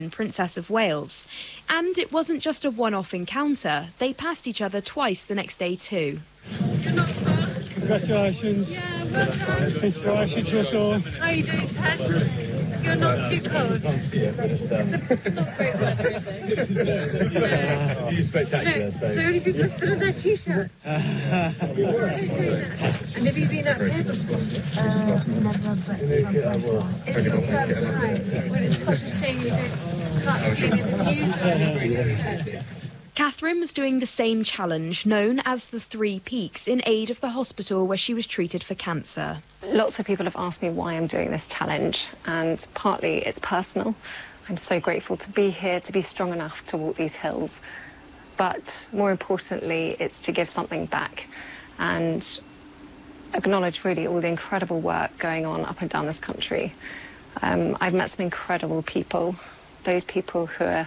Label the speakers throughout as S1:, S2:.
S1: Princess of Wales. And it wasn't just a one-off encounter. They passed each other twice the next day too.
S2: Congratulations.
S3: Yeah, well done.
S2: Inspiration to us all.
S3: How are you doing, Ted? You're not too cold. It's not great weather, is it?
S4: You're spectacular.
S3: So many people are still in their t-shirts. And have you been up here? Never, but it's your first time. Well, it's such a shame you can't see any of the news.
S1: Catherine was doing the same challenge, known as the Three Peaks, in aid of the hospital where she was treated for cancer.
S5: Lots of people have asked me why I'm doing this challenge, and partly it's personal. I'm so grateful to be here, to be strong enough to walk these hills. But more importantly, it's to give something back and acknowledge really all the incredible work going on up and down this country. I've met some incredible people, those people who are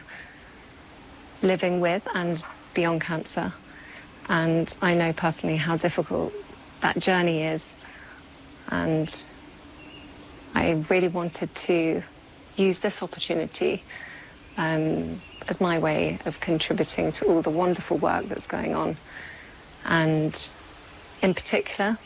S5: living with and beyond cancer. And I know personally how difficult that journey is. And I really wanted to use this opportunity as my way of contributing to all the wonderful work that's going on. And in particular,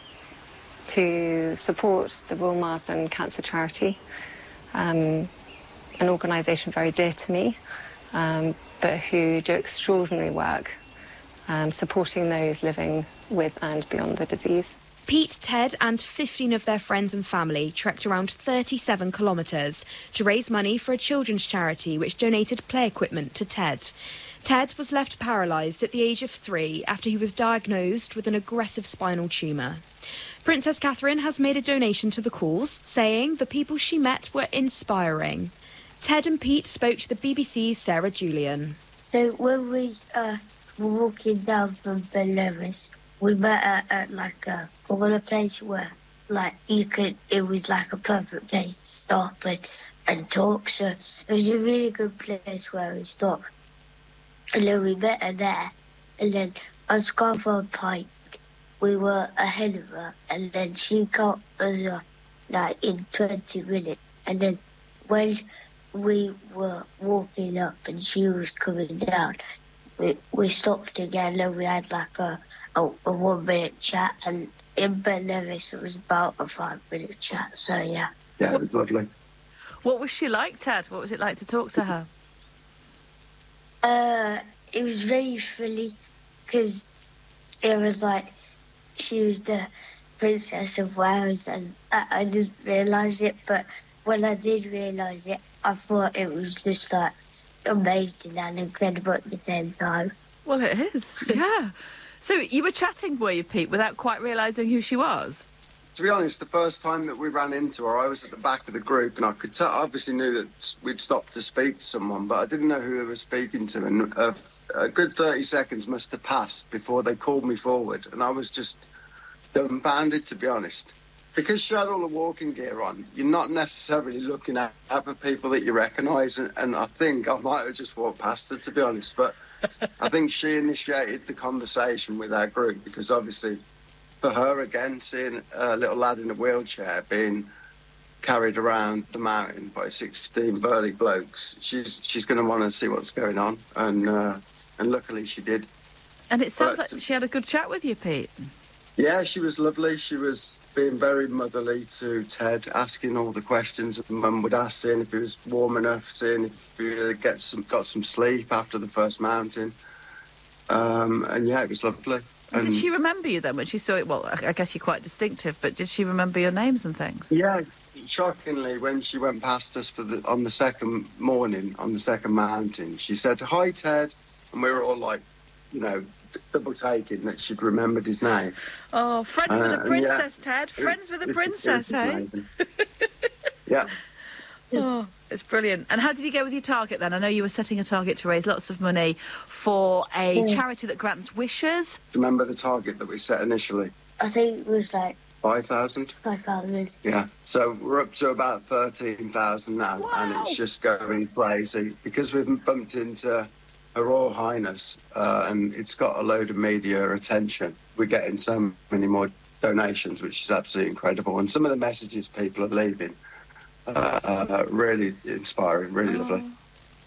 S5: to support the Royal Marsden Cancer Charity, an organisation very dear to me, but who do extraordinary work supporting those living with and beyond the disease.
S1: Pete, Ted and 15 of their friends and family trekked around 37 kilometres to raise money for a children's charity which donated play equipment to Ted. Ted was left paralysed at the age of 3 after he was diagnosed with an aggressive spinal tumour. Princess Catherine has made a donation to the cause, saying the people she met were inspiring. Ted and Pete spoke to the BBC's Sarah Julian.
S6: So when we were walking down from Ben Nevis, we met at like a place where it was like a perfect place to stop and talk. So it was a really good place where we stopped. And then we met her there. And then on Scaffold Pike, we were ahead of her. And then she got us in 20 minutes. And then when we were walking up and she was coming down, we stopped again and we had like a 1 minute chat, and in Ben Nevis it was about a 5 minute chat, so yeah.
S7: Yeah, it was lovely.
S8: What was she like, Ted? What was it like to talk to her?
S6: It was very funny because it was like she was the Princess of Wales and I didn't realise it, but when I did realise it, I thought it was just like amazing and incredible at the same time.
S8: Well, it is, yeah. So you were chatting, were you, Pete, without quite realising who she was?
S7: To be honest, the first time that we ran into her, I was at the back of the group and I could tell, I obviously knew that we'd stopped to speak to someone, but I didn't know who they were speaking to. And a good 30 seconds must have passed before they called me forward. And I was just dumbfounded, to be honest. Because she had all the walking gear on, you're not necessarily looking at other people that you recognise. And I think I might have just walked past her, to be honest. But I think she initiated the conversation with our group because obviously for her, again, seeing a little lad in a wheelchair being carried around the mountain by 16 burly blokes, she's going to want to see what's going on. And luckily she did.
S8: And it sounds like she had a good chat with you, Pete.
S7: Yeah, she was lovely. She was being very motherly to Ted, asking all the questions Mum would ask, seeing if he was warm enough, seeing if he got some sleep after the first mountain. And yeah, it was lovely. And
S8: did she remember you then when she saw it? Well, I guess you're quite distinctive, but did she remember your names and things?
S7: Yeah, shockingly, when she went past us on the second morning, on the second mountain, she said, "Hi, Ted," and we were all like, double taking that she'd remembered his name.
S8: Oh, friends with the princess, yeah. Ted. Friends with the princess, eh?
S7: Yeah.
S8: Oh, it's brilliant. And how did you go with your target then? I know you were setting a target to raise lots of money for a charity that grants wishes.
S7: Remember the target that we set initially?
S6: I think it was like
S7: 5,000.
S6: 5,000.
S7: Yeah. So we're up to about 13,000 now. Wow. And it's just going crazy because we've bumped into Her Royal Highness, and it's got a load of media attention. We're getting so many more donations, which is absolutely incredible. And some of the messages people are leaving are really inspiring, really lovely.